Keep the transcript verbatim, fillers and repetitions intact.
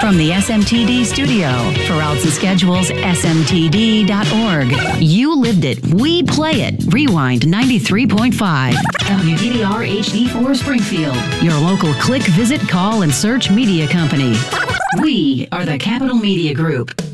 From the S M T D studio, for routes and schedules, S M T D dot org. You lived it. We play it. Rewind ninety-three point five. W D D R H D four Springfield. Your local click, visit, call, and search media company. We are the Capital Media Group.